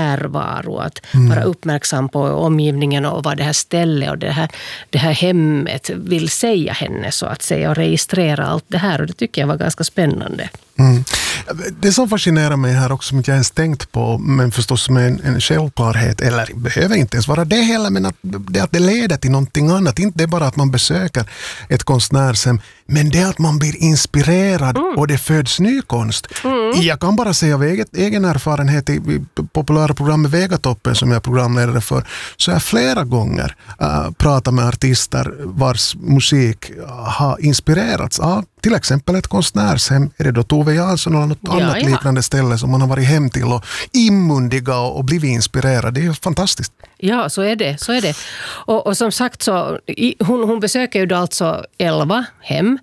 närvaro, att vara uppmärksam på omgivningen och vad det här stället och det här hemmet vill säga henne, så att säga, och registrera allt det här, och det tycker jag var ganska spännande. Det som fascinerar mig här också, som jag ens tänkt på, men förstås som en självklarhet, eller behöver inte ens vara det heller, men att det leder till någonting annat. Inte det bara att man besöker ett konstnärshem, men det att man blir inspirerad och det föds ny konst. Jag kan bara säga av egen erfarenhet i populära programmet Vegatoppen, som jag är programledare för, så jag flera gånger pratat med artister vars musik har inspirerats av till exempel ett konstnärshem. Är det då Tove Jansson eller något annat liknande ställe som man har varit hem till och inmundiga och blivit inspirerad? Det är fantastiskt. Ja, så är det. Och som sagt så, hon besöker ju då alltså 11 hem.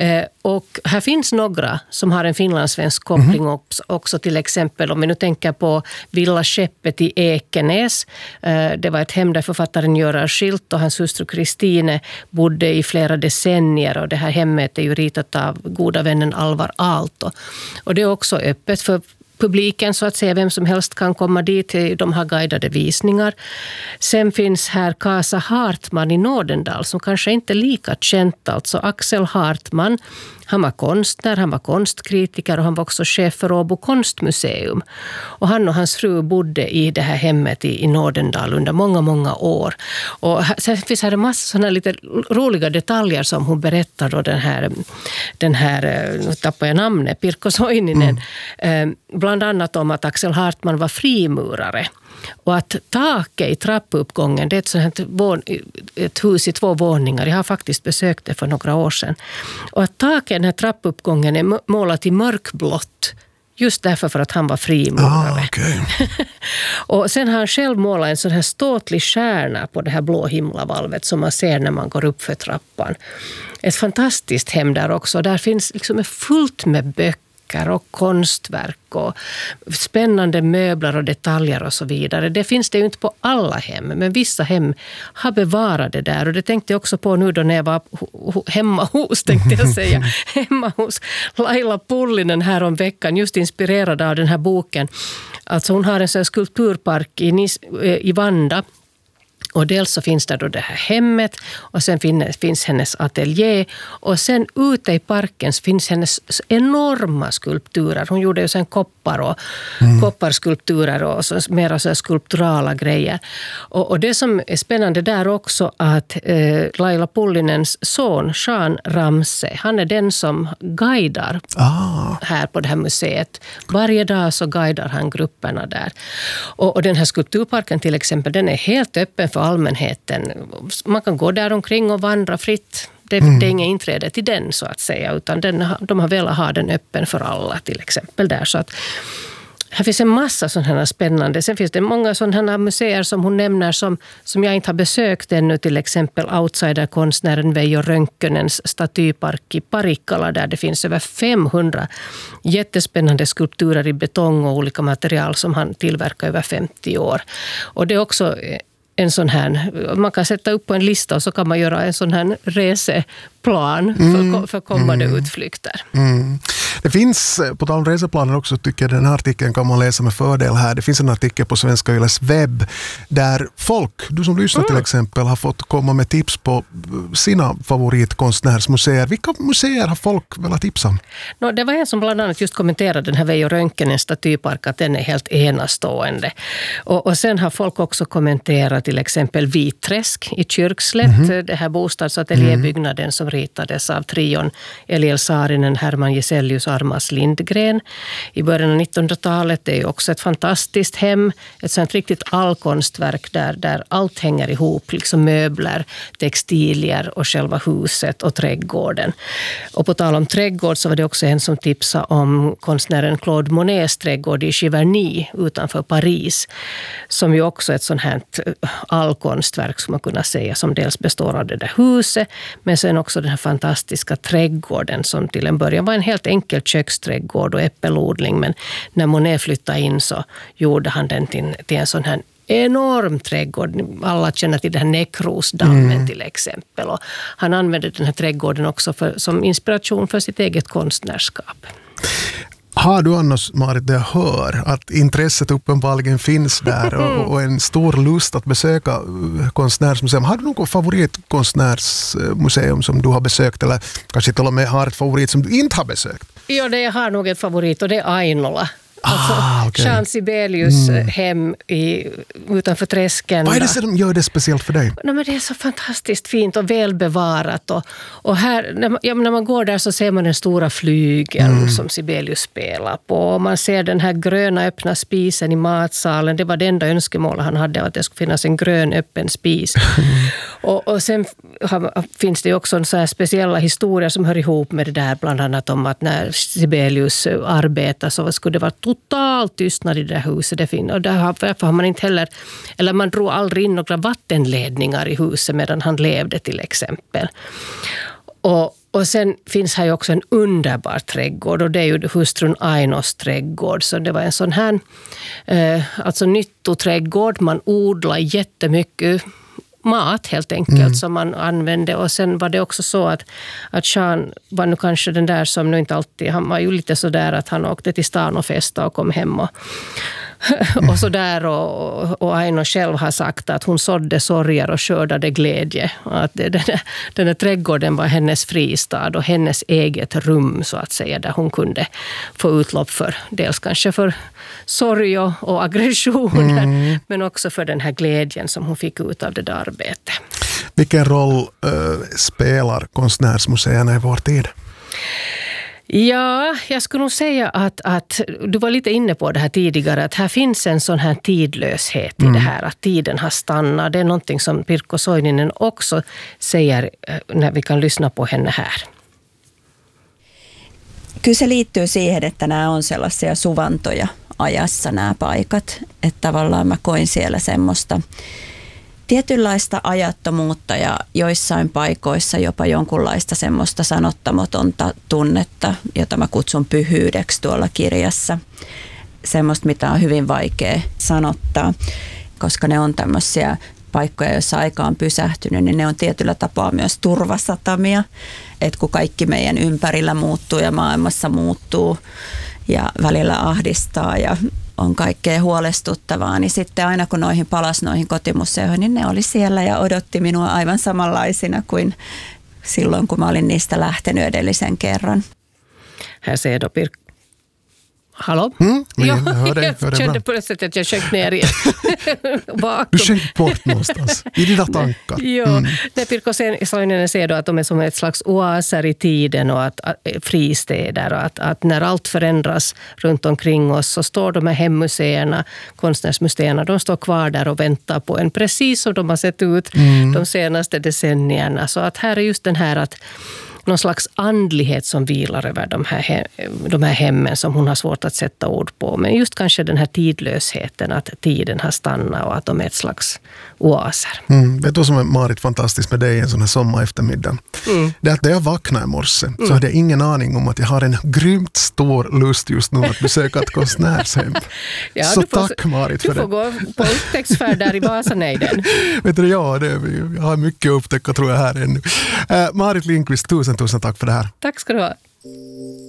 Och här finns några som har en finlandssvensk koppling också, till exempel om vi nu tänker på Villa Skeppet i Ekenäs. Det var ett hem där författaren Göran Schilt och hans hustru Kristine bodde i flera decennier, och det här hemmet är ju ritat av goda vännen Alvar Aalto. Och det är också öppet för publiken, så att säga, vem som helst kan komma dit. De har guidade visningar. Sen finns här Kaasa Hartman i Nordendal, som kanske inte är lika känt. Alltså Axel Hartman, han var konstnär, han var konstkritiker och han var också chef för Åbo konstmuseum. Och han och hans fru bodde i det här hemmet i Nordendal under många, många år. Och sen finns här en massa sådana lite roliga detaljer som hon berättar då, den här nu tappar jag namnet, Pirkko Soininen. Bland annat om att Axel Hartman var frimurare. Och att taket i trappuppgången, det är ett sådant ett hus i 2 våningar. Jag har faktiskt besökt det för några år sedan. Och att taket i den här trappuppgången är målat i mörkblått. Just därför för att han var frimurare. Okay. Och sen har han själv målat en sån här ståtlig stjärna på det här blå himlavalvet som man ser när man går upp för trappan. Ett fantastiskt hem där också. Där finns liksom fullt med böcker och konstverk och spännande möbler och detaljer och så vidare. Det finns det ju inte på alla hem, men vissa hem har bevarat det där, och det tänkte jag också på nu då när jag var hemma hos Laila Pullinen här om veckan, just inspirerad av den här boken. Alltså hon har en sån här skulpturpark i Vanda. Och dels så finns det då det här hemmet, och sen finns hennes ateljé, och sen ute i parken finns hennes enorma skulpturer. Hon gjorde ju sen kopparskulpturer och så, mera så skulpturala grejer. Och det som är spännande där också, att Laila Pullinens son Jean Ramse, han är den som guidar här på det här museet. Varje dag så guidar han grupperna där. Och den här skulpturparken till exempel, den är helt öppen för allmänheten. Man kan gå där omkring och vandra fritt. Det är inget inträde till den, så att säga, utan de har velat ha den öppen för alla till exempel där. Så att här finns en massa sådana här spännande. Sen finns det många sådana här museer som hon nämner som jag inte har besökt ännu. Till exempel outsiderkonstnären Veijo Rönkkönens statypark i Parikkala, där det finns över 500 jättespännande skulpturer i betong och olika material som han tillverkar över 50 år. Och det är också en sån här, man kan sätta upp på en lista och så kan man göra en sån här reseplan för kommande utflykter. Det finns, på tal om reseplaner också, tycker jag den här artikeln kan man läsa med fördel här. Det finns en artikel på Svenska Yles webb där folk, du som lyssnar till exempel, har fått komma med tips på sina favoritkonstnärsmuseer. Vilka museer har folk velat tipsa om? Det var en som bland annat just kommenterade den här Veijo Rönkkönens statypark, att den är helt enastående. Och sen har folk också kommenterat till exempel Vitträsk i Kyrkslätt, det här bostadsateljébyggnaden som ritades av trion Eliel Saarinen, Herman Giselius och Armas Lindgren i början av 1900-talet. Det är också ett fantastiskt hem, ett sånt riktigt allkonstverk där allt hänger ihop, liksom möbler, textilier och själva huset och trädgården. Och på tal om trädgård så var det också en som tipsade om konstnären Claude Monets trädgård i Giverny utanför Paris, som ju också är ett sånt här allkonstverk som man kunna säga, som dels består av det där huset, men sen också den här fantastiska trädgården som till en början var en helt enkel köksträdgård och äppelodling, men när Monet flyttade in så gjorde han den till en sån här enorm trädgård. Alla känner till den här Näckrosdammen till exempel, och han använde den här trädgården också som inspiration för sitt eget konstnärskap. Har du annars, Marit, det jag hör att intresset uppenbarligen finns där och en stor lust att besöka konstnärsmuseum. Har du något favoritkonstnärsmuseum som du har besökt eller kanske till och med har ett favorit som du inte har besökt? Ja, jag har nog ett favorit och det är Ainola. Alltså okay. Jean Sibelius hem utanför träsken. Vad är det som gör det speciellt för dig? Men det är så fantastiskt fint och välbevarat. Och här, när man går där så ser man den stora flygeln som Sibelius spelar på. Och man ser den här gröna öppna spisen i matsalen. Det var det enda önskemålet han hade, att det skulle finnas en grön öppen spis. och sen finns det också en så här speciella historia som hör ihop med det där. Bland annat om att när Sibelius arbetar så skulle det vara totalt tystnad i det där huset. Och därför har man inte heller, eller man drog aldrig in några vattenledningar i huset medan han levde till exempel. Och sen finns här ju också en underbar trädgård och det är ju hustrun Ainos trädgård. Så det var en sån här alltså nyttoträdgård. Man odlar jättemycket mat helt enkelt som man använde. Och sen var det också så att Jean var nu kanske den där som nu inte alltid, han var ju lite så där att han åkte till stan och festade och kom hem och så där. Och Aino själv har sagt att hon sådde sorger och skördade glädje. Att den där trädgården var hennes fristad och hennes eget rum så att säga, där hon kunde få utlopp för dels kanske för sorg och aggressioner men också för den här glädjen som hon fick ut av det där arbetet. Vilken roll spelar konstnärsmuseerna i vår tid? Ja, jag skulle nog säga att du var lite inne på det här tidigare, att här finns en sån här tidlöshet i det här, att tiden har stannat. Det är någonting som Pirkko Soininen också säger när vi kan lyssna på henne här. Kyllä se liittyy siihen, että nämä on sellaisia suvantoja ajassa nämä paikat, että tavallaan mä koin siellä semmoista tietynlaista ajattomuutta ja joissain paikoissa jopa jonkunlaista semmoista sanottamatonta tunnetta, jota mä kutsun pyhyydeksi tuolla kirjassa. Semmoista, mitä on hyvin vaikea sanottaa, koska ne on tämmöisiä paikkoja, joissa aika on pysähtynyt, niin ne on tietyllä tapaa myös turvasatamia. Että kun kaikki meidän ympärillä muuttuu ja maailmassa muuttuu ja välillä ahdistaa ja on kaikkea huolestuttavaa, niin sitten aina kun noihin kotimuseoihin, niin ne oli siellä ja odotti minua aivan samanlaisina kuin silloin, kun mä olin niistä lähtenyt edellisen kerran. Här ser då Pirkko. Hallå? Jag kände plötsligt att jag sjönk ner igen. Du sjönk bort någonstans i dina tankar. Ja, det Pirkko Soininen säger då att de är som ett slags oaser i tiden och att fristäder och att när allt förändras runt omkring oss så står de här hemmuseerna, konstnärsmuseerna, de står kvar där och väntar på en precis som de har sett ut de senaste decennierna. Så att här är just den här att någon slags andlighet som vilar över de här hemmen som hon har svårt att sätta ord på. Men just kanske den här tidlösheten, att tiden har stannat och att de är ett slags oaser. Vet du vad som är, Marit, fantastiskt med dig en sån här sommareftermiddag? Det är att när jag vaknade i morse så hade jag ingen aning om att jag har en grymt stor lust just nu att besöka ett konstnärshem. Ja, så tack Marit för det. Du får gå på upptäcktsfärd där i Vasanejden. Vet du, jag har mycket att upptäcka tror jag här ännu. Marit Lindqvist, tusen tack för det här. Tack ska du ha.